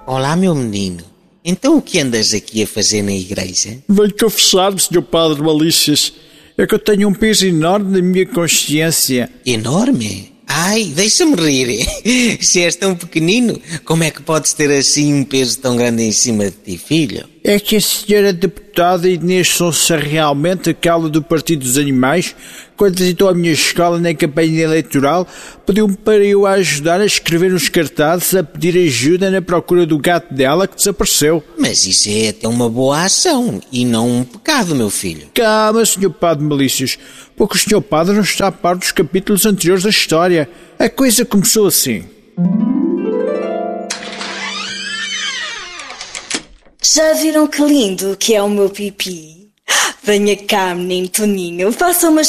Olá, meu menino. Então o que andas aqui a fazer na igreja? Venho confessar-me, Sr. Padre Malícias, é que eu tenho um peso enorme na minha consciência. Enorme? Ai, deixa-me rir. Se és tão pequenino, como é que podes ter assim um peso tão grande em cima de ti, filho? É que a senhora deputada Inês Sousa, realmente aquela do Partido dos Animais, quando visitou a minha escola na campanha eleitoral, pediu-me para eu a ajudar a escrever uns cartazes a pedir ajuda na procura do gato dela que desapareceu. Mas isso é até uma boa ação e não um pecado, meu filho. Calma, Sr. Padre Malícias, porque o Sr. Padre não está a par dos capítulos anteriores da história. A coisa começou assim. Já viram que lindo que é o meu pipi? Venha cá, menino Toninho, faça umas